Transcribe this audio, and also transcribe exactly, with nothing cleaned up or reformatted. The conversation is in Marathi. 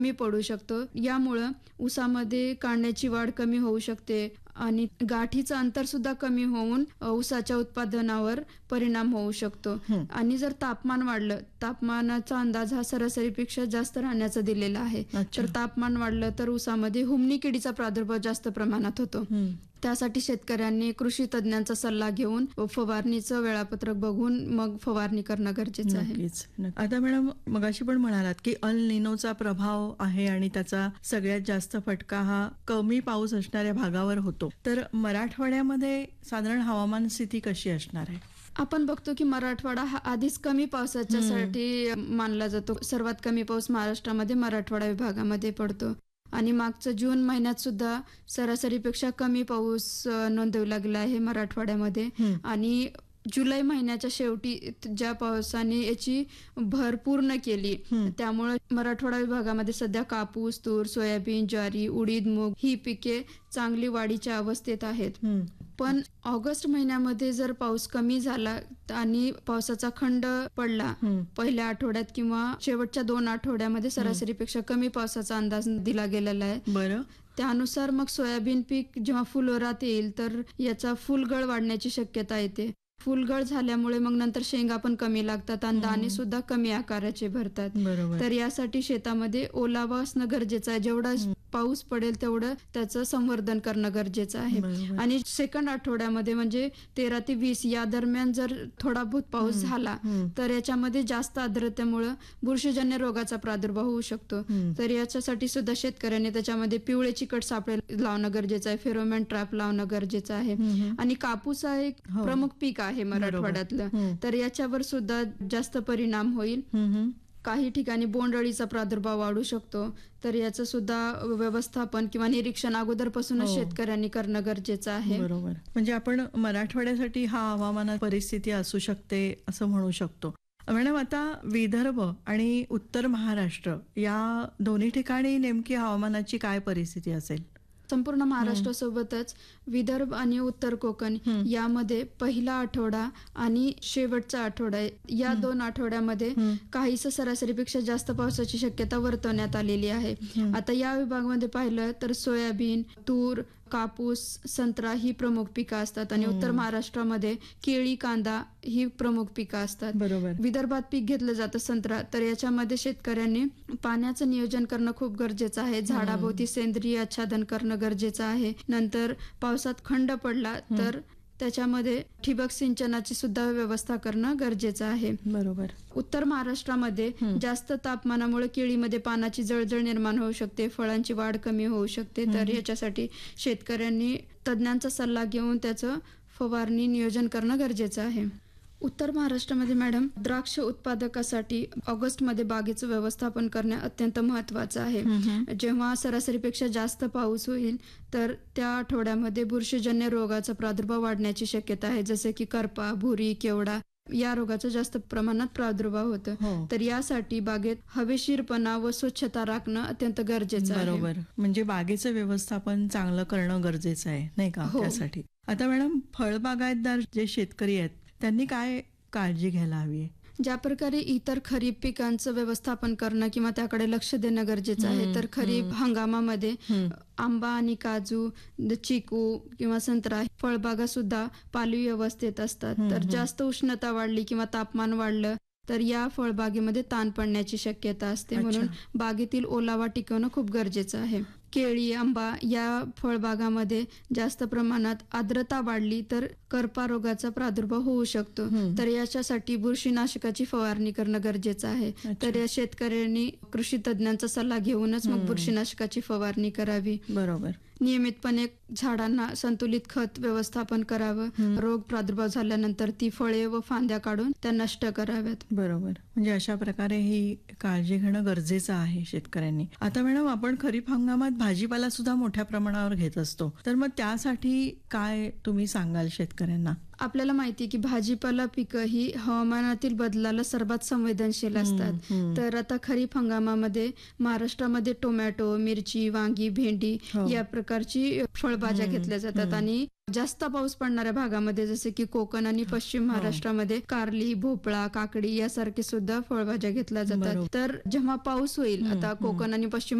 कमी पडू शकतो. यामुळं ऊसामध्ये कांड्याची वाढ कमी होऊ शकते आणि गाठीचं अंतर सुद्धा कमी होऊन अ, ऊसाच्या उत्पादनावर परिणाम होऊ शकतो. हं. आणि जर तापमान वाढलं, तापमानाचा अंदाज हा सरासरीपेक्षा जास्त राहण्याचा दिलेला आहे. अच्छा. तर तापमान वाढलं तर ऊसामध्ये हुमणी किडीचा प्रादुर्भाव जास्त प्रमाणात होतो. हं. त्यासाठी शेतकऱ्यांनी कृषी तज्ञांचा सल्ला घेऊन फवारणीचं वेळापत्रक बघून मग फवारणी करणं गरजेचं आहे. नक्कीच. नक्की. आता मॅडम मगाशी पण म्हणालात की अल निनोचा प्रभाव आहे आणि त्याचा सगळ्यात जास्त फटका हा कमी पाऊस असणाऱ्या भागावर होतो. तर मराठवाड्यामध्ये साधारण हवामान स्थिती कशी असणार आहे? आपण बघतो की मराठवाडा हा आधीच कमी पावसाच्यासाठी मानला जातो. सर्वात कमी पाऊस महाराष्ट्रामध्ये मराठवाडा विभागामध्ये पडतो आणि मागचं जून महिन्यात सुद्धा सरासरीपेक्षा कमी पाऊस अ, नोंदवला गेला आहे मराठवाड्यामध्ये. हं. आणि जुलै महिन्याच्या शेवटी ज्या पावसाने याची भर पूर्ण केली, हं. त्यामुळे मराठवाडा विभागामध्ये सध्या कापूस, तूर, सोयाबीन, ज्वारी, उडीद, मूग ही पिके चांगली वाढीच्या अवस्थेत आहेत. हं. पण ऑगस्ट महिन्यामध्ये जर पाऊस कमी झाला आणि पावसाचा खंड पडला हं. पहिल्या आठवड्यात किंवा शेवटच्या दोन आठवड्यामध्ये सरासरीपेक्षा कमी पावसाचा अंदाज दिला गेलेला आहे. बरं. त्यानुसार मग सोयाबीन पीक जेव्हा फुलोऱ्यात येईल तर याचा फुलगळ वाढण्याची शक्यता येते. फुलगळ झाल्यामुळे मग नंतर शेंगा पण कमी लागतात आणि दाणे सुद्धा कमी आकाराचे भरतात. बरोबर. तर यासाठी शेतामध्ये ओलावा असणं गरजेचं आहे. जेवढा पाऊस पडेल तेवढं त्याचं संवर्धन करणं गरजेचं आहे. बरोबर. आणि सेकंड आठवड्यामध्ये म्हणजे तेरा ते वीस या दरम्यान जर थोडा बहुत पाऊस झाला हं. तर याच्यामध्ये जास्त आर्द्रतेमुळे बुरशीजन्य रोगाचा प्रादुर्भाव होऊ शकतो. हं. तर याच्यासाठी सुद्धा शेतकऱ्यांनी त्याच्यामध्ये पिवळे चिकट सापळे लावणं गरजेचं आहे, फेरोमॅन ट्रॅप लावणं गरजेचं आहे. हं. आणि कापूस हा एक हो. प्रमुख पीक आहे मराठवाड्यातलं. हं. तर याच्यावर सुद्धा जास्त परिणाम होईल. हं. हं. काही ठिकाणी बोंडअळीचा प्रादुर्भाव वाढू शकतो. तर याचं सुद्धा व्यवस्थापन किंवा निरीक्षण अगोदरपासूनच हो. शेतकऱ्यांनी करणं गरजेचं आहे. बरोबर. म्हणजे आपण मराठवाड्यासाठी हा हवामान परिस्थिती असू शकते असं म्हणू शकतो. मॅडम आता विदर्भ आणि उत्तर महाराष्ट्र या दोन्ही ठिकाणी नेमकी हवामानाची काय परिस्थिती असेल? संपूर्ण महाराष्ट्रासोबतच विदर्भ आणि उत्तर कोकण हं. यामध्ये पहिला आठवडा आणि शेवटचा आठवडा या दोन आठवड्यामध्ये हं. काहीसं सरासरीपेक्षा जास्त पावसाची शक्यता वर्तवण्यात आलेली आहे. हं. आता या विभागामध्ये पाहिलं तर सोयाबीन, तूर, कापूस, संत्रा ही प्रमुख पिकं असतात आणि उत्तर महाराष्ट्रामध्ये केळी, कांदा ही प्रमुख पिकं असतात. बरोबर. विदर्भात पीक घेतलं जातं संत्रा, तर याच्यामध्ये शेतकऱ्यांनी पाण्याचं नियोजन करणं खूप गरजेचं आहे. झाडाभोवती सेंद्रिय आच्छादन करणं गरजेचं आहे. नंतर पावसात खंड पडला तर त्याच्यामध्ये ठिबक सिंचनाची सुद्धा व्यवस्था करणं गरजेचं आहे. बरोबर. उत्तर महाराष्ट्रामध्ये जास्त तापमानामुळे केळीमध्ये पानाची जळजळ निर्माण होऊ शकते, फळांची वाढ कमी होऊ शकते. तर याच्यासाठी शेतकऱ्यांनी तज्ञांचा सल्ला घेऊन त्याचं फवारणी नियोजन करणं गरजेचं आहे. उत्तर महाराष्ट्रामध्ये मॅडम द्राक्ष उत्पादकासाठी ऑगस्टमध्ये बागेचं व्यवस्थापन करणे अत्यंत महत्वाचं आहे. जेव्हा सरासरीपेक्षा जास्त पाऊस होईल तर त्या आठवड्यामध्ये बुरशीजन्य रोगाचा प्रादुर्भाव वाढण्याची शक्यता आहे. जसे की करपा, भुरी, केवडा या रोगाचा जास्त प्रमाणात प्रादुर्भाव होतो. हो. तर यासाठी बागेत हवेशीरपणा व स्वच्छता राखणं अत्यंत गरजेचं आहे. बरोबर. म्हणजे बागेचं व्यवस्थापन चांगलं करणं गरजेचं आहे नाही का? हो. त्यासाठी आता मॅडम फळबागायतदार जे शेतकरी आहेत त्यांनी काय काळजी घ्यायला हवी आहे? ज्या प्रकारे इतर खरीप पिकांचं व्यवस्थापन करणं किंवा त्याकडे लक्ष देणं गरजेचं आहे, तर खरीप हंगामामध्ये आंबा आणि काजू, चिकू किंवा संत्रा फळबागा सुद्धा पालवी अवस्थेत असतात. तर जास्त उष्णता वाढली किंवा तापमान वाढलं तर या फळबागेमध्ये ताण पडण्याची शक्यता असते. म्हणून बागेतील ओलावा टिकवणं खूप गरजेचं आहे. केळी, आंबा या फळबागामध्ये जास्त प्रमाणात आर्द्रता वाढली तर करपा रोगाचा प्रादुर्भाव होऊ शकतो. तर याच्यासाठी बुरशीनाशकाची फवारणी करणं गरजेचं आहे. तर या शेतकऱ्यांनी कृषी तज्ञांचा सल्ला घेऊनच मग बुरशीनाशकाची फवारणी करावी. बरोबर. नियमितपणे झाडांना संतुलित खत व्यवस्थापन करावं. रोग प्रादुर्भाव झाल्यानंतर ती फळे व फांद्या काढून त्या नष्ट कराव्यात. बरोबर. म्हणजे अशा प्रकारे ही काळजी घेणं गरजेचं आहे शेतकऱ्यांनी. आता मॅडम आपण खरीप हंगामात भाजीपाला सुद्धा मोठ्या प्रमाणावर घेत असतो, तर मग त्यासाठी काय तुम्ही सांगाल शेतकऱ्यांना? आपल्याला माहिती आहे की भाजीपाला पिकं ही हवामानातील बदलाला सर्वात संवेदनशील असतात. तर आता खरीप हंगामामध्ये महाराष्ट्रामध्ये टोमॅटो, मिरची, वांगी, भेंडी हो. या प्रकारची फळभाज्या घेतल्या जातात आणि जास्त पाऊस पडणाऱ्या भागामध्ये जसे की कोकण आणि पश्चिम महाराष्ट्रामध्ये कारली, भोपळा, काकडी यासारखे सुद्धा फळभाज्या घेतल्या जातात. बरोबर. तर जेव्हा पाऊस होईल, आता कोकण आणि पश्चिम